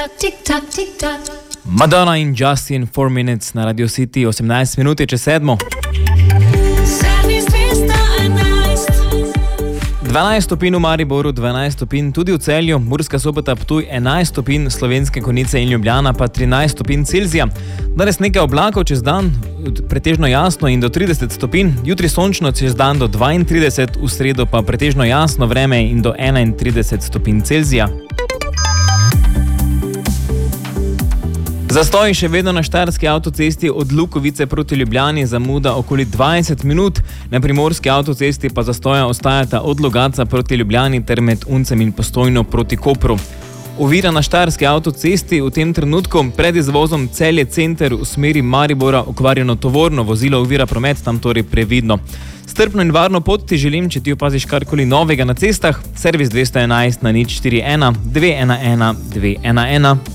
Madonna in Justin 4 Minutes na Radio City, 18 minut je čez 7. 12 stopinj v Mariboru, 12 stopinj tudi v Celju, Murska Sobota, Ptuj 11 stopinj, Slovenske Konjice in Ljubljana pa 13 stopinj Celzija. Danes nekaj oblakov čez dan, pretežno jasno in do 30 stopinj, jutri sončno čez dan do 32, v sredo pa pretežno jasno vreme in do 31 stopinj Celzija. Zastoj še vedno na štajerski avtocesti od Lukovice proti Ljubljani, zamuda okoli 20 minut, na primorski avtocesti pa zastoja ostajata od Logatca proti Ljubljani ter med Uncem in Postojno proti Kopru. Ovira na štajerski avtocesti v tem trenutku pred izvozom Celje center v smeri Maribora okvarjeno tovorno vozilo ovira promet, tam torej previdno. Strpno in varno pot ti želim, če ti opaziš karkoli novega na cestah, servis 211 na 041 211 211.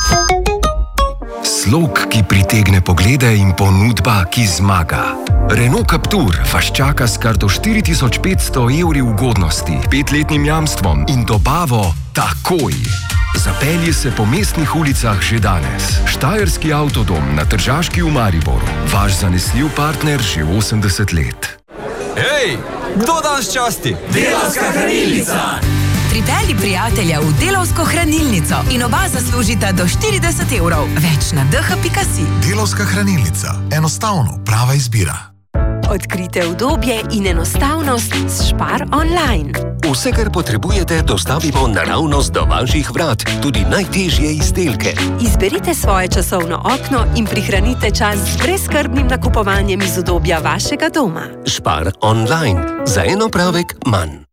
Slog, ki pritegne poglede in ponudba, ki zmaga. Renault Captur vas čaka s kar do 4500 evri ugodnosti, 5-letnim jamstvom in dobavo takoj. Zapelji se po mestnih ulicah že danes. Štajerski avtodom na Tržaški v Mariboru. Vaš zanesljiv partner že 80 let. Hej, kdo danes časti? Delavska hranilnica! Pripelji prijatelja v Delavsko hranilnico in oba zaslužita do 40 evrov. Več na dh.si. Delavska hranilnica. Enostavno prava izbira. Odkrite udobje in enostavnost s Spar online. Vse, kar potrebujete, dostavimo naravnost do vaših vrat, tudi najtežje izdelke. Izberite svoje časovno okno in prihranite čas z brezskrbnim nakupovanjem iz udobja vašega doma. Spar online. Za en opravek manj.